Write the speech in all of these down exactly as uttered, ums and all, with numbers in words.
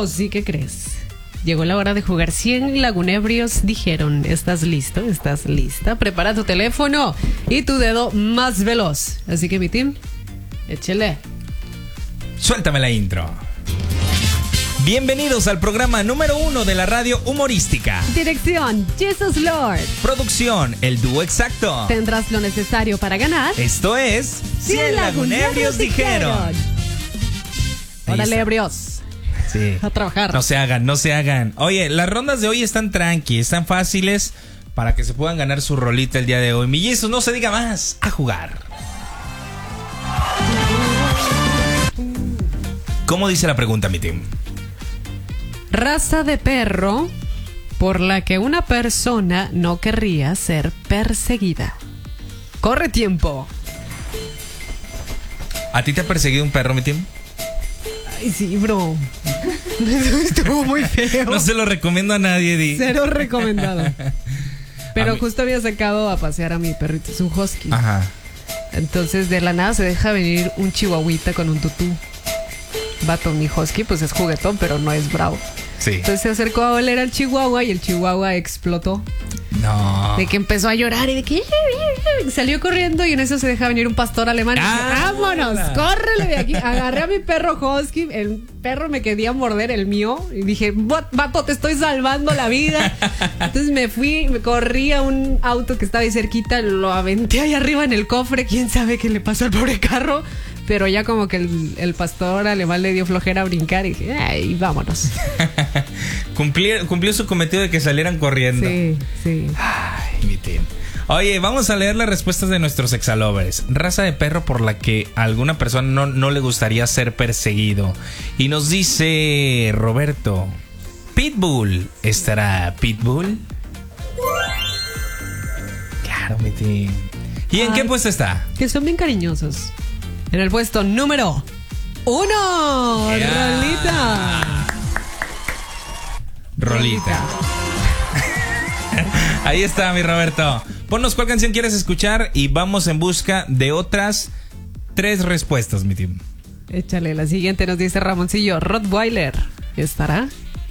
vamos! ¿Y qué crees? Llegó la hora de jugar cien lagunebrios, dijeron. ¿Estás listo? ¿Estás lista? Prepara tu teléfono y tu dedo más veloz. Así que mi team, échele. Suéltame la intro. Bienvenidos al programa número uno de la radio humorística. Dirección, Jesus Lord. Producción, el dúo exacto. Tendrás lo necesario para ganar. Esto es cien lagunebrios dijeron. Órale, ebrios. Sí. A trabajar. No se hagan, no se hagan. Oye, las rondas de hoy están tranqui, están fáciles para que se puedan ganar su rolita el día de hoy. Mi Jesus, no se diga más, a jugar. ¿Cómo dice la pregunta, mi team? Raza de perro por la que una persona no querría ser perseguida. Corre tiempo. ¿A ti te ha perseguido un perro, mi team? Ay, sí, bro. Estuvo muy feo. No se lo recomiendo a nadie, Di. Cero recomendado. Pero mí... justo había sacado a pasear a mi perrito, es un husky. Ajá. Entonces de la nada se deja venir un chihuahuita con un tutú. Vato, mi husky pues es juguetón, pero no es bravo. Sí. Entonces se acercó a oler al chihuahua y el chihuahua explotó. No. De que empezó a llorar y de que salió corriendo y en eso se deja venir un pastor alemán. Y ah, dije, vámonos, la... córrele de aquí. Agarré a mi perro husky, el perro me quería morder, el mío, y dije, vato, te estoy salvando la vida. Entonces me fui, me corrí a un auto que estaba ahí cerquita, lo aventé ahí arriba en el cofre, quién sabe qué le pasó al pobre carro. Pero ya como que el, el pastor alemán le dio flojera a brincar y dije, ay, vámonos. Cumplió, cumplió su cometido de que salieran corriendo. Sí, sí. Ay, mi team. Oye, vamos a leer las respuestas de nuestros exalovers. Raza de perro por la que a alguna persona no, no le gustaría ser perseguido. Y nos dice Roberto, Pitbull. ¿Estará Pitbull? Claro, mi team. ¿Y en ay, qué puesto está? Que son bien cariñosos. En el puesto número uno, yeah. Rolita. Rolita. Ahí está, mi Roberto. Ponnos cuál canción quieres escuchar y vamos en busca de otras tres respuestas, mi team. Échale, la siguiente nos dice Ramoncillo, Rottweiler. ¿Estará?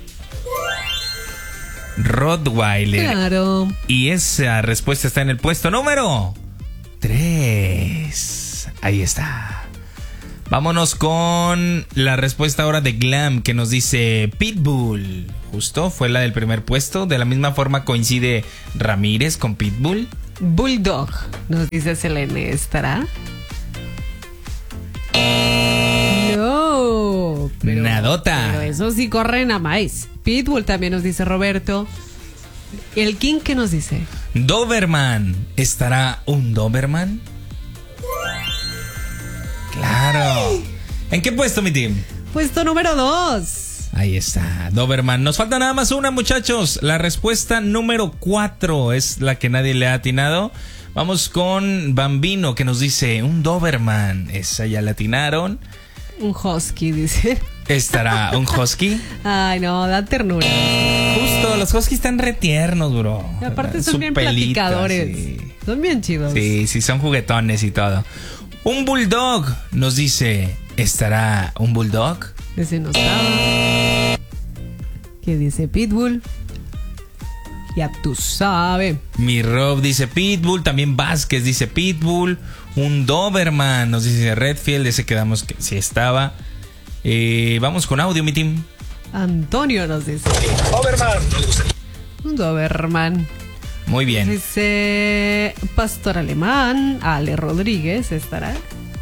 Rottweiler. Claro. Y esa respuesta está en el puesto número tres. Ahí está. Vámonos con la respuesta ahora de Glam, que nos dice Pitbull. Justo, fue la del primer puesto. De la misma forma coincide Ramírez con Pitbull. Bulldog, nos dice Selene. ¿Estará? No. Pero, Nadota. Pero eso sí corren a más. Pitbull también nos dice Roberto. ¿El King qué nos dice? Doberman. ¿Estará un Doberman? Claro. ¿En qué puesto, mi team? Puesto número dos. Ahí está, Doberman. Nos falta nada más una, muchachos. La respuesta número cuatro es la que nadie le ha atinado. Vamos con Bambino, que nos dice un Doberman. Esa ya la atinaron. Un husky, dice. ¿Estará un husky? Ay, no, da ternura. Justo, los huskies están re tiernos, bro. Y aparte son Su bien pelita, platicadores. Sí. Son bien chidos. Sí, sí, son juguetones y todo. Un bulldog nos dice, ¿estará un bulldog? Ese no estaba. ¿Qué dice Pitbull? Ya tú sabes. Mi Rob dice Pitbull, también Vázquez dice Pitbull. Un Doberman nos dice Redfield, ese quedamos que sí estaba. Eh, vamos con audio, mi team. Antonio nos dice Doberman. un Doberman. Muy bien. Dice Pastor Alemán, Ale Rodríguez, ¿estará?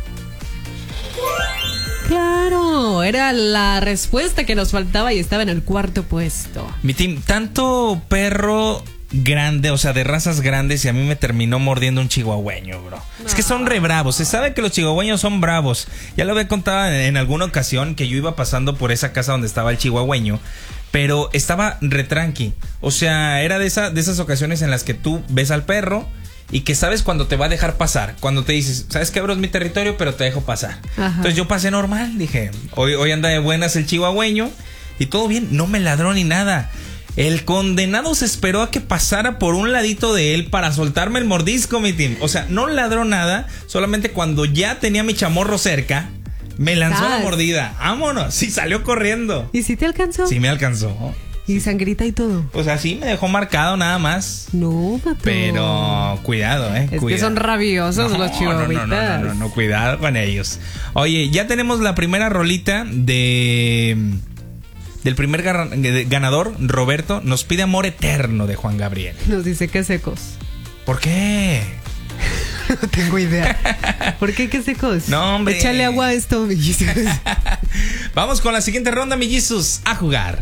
Claro, era la respuesta que nos faltaba y estaba en el cuarto puesto. Mi team, tanto perro grande, o sea, de razas grandes, y a mí me terminó mordiendo un chihuahueño, bro. No. Es que son re bravos. Se sabe que los chihuahueños son bravos. Ya lo había contado en, en alguna ocasión que yo iba pasando por esa casa donde estaba el chihuahueño. Pero estaba re tranqui. O sea, era de, esa, de esas ocasiones en las que tú ves al perro y que sabes cuando te va a dejar pasar. Cuando te dices, ¿sabes qué, bro? Es mi territorio, pero te dejo pasar. Ajá. Entonces yo pasé normal. Dije, hoy, hoy anda de buenas el chihuahueño. Y todo bien, no me ladró ni nada. El condenado se esperó a que pasara por un ladito de él para soltarme el mordisco, mi team. O sea, no ladró nada. Solamente cuando ya tenía mi chamorro cerca, Me lanzó ¿Sabes? la mordida. Vámonos. Sí, salió corriendo. ¿Y si te alcanzó? Sí, me alcanzó. Y sangrita y todo. Pues así me dejó marcado nada más. No, pato. Pero cuidado, eh. Es cuidado. que son rabiosos No, los no, chihuahuitas. no, no, no, no, no, cuidado con ellos. Oye, ya tenemos la primera rolita de del primer gar- ganador, Roberto. Nos pide Amor Eterno de Juan Gabriel. Nos dice que secos. ¿Por qué? No tengo idea. ¿Por qué que secos? No, hombre. Échale agua a esto, mellizos. Vamos con la siguiente ronda, mellizos, a jugar.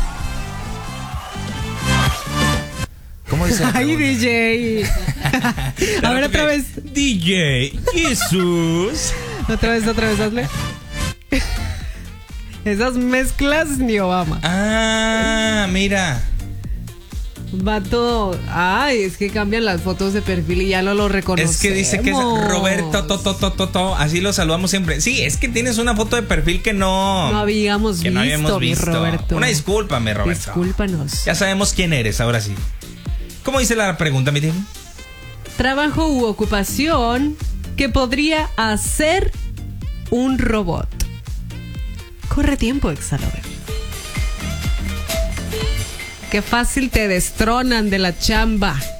¿Cómo dice la Ay, pregunta? D J. A ver, otra vez. D J Jesús. Otra vez, otra vez, hazle. Esas mezclas ni Obama. Ah, mira. Vato. Ay, es que cambian las fotos de perfil y ya no lo reconocemos. Es que dice que es Roberto to, to, to, to, to. Así lo saludamos siempre. Sí, es que tienes una foto de perfil que no No habíamos que visto, no habíamos mi visto. Roberto. Una disculpa, mi Roberto. Discúlpanos. Ya sabemos quién eres, ahora sí. ¿Cómo dice la pregunta, mi tío? Trabajo u ocupación que podría hacer un robot. Corre tiempo, Exalover. Qué fácil te destronan de la chamba.